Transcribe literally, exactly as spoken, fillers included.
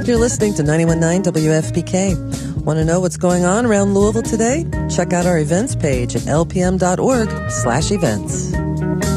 You're listening to ninety-one point nine W F P K. Want to know what's going on around Louisville today? Check out our events page at l p m dot org slash events.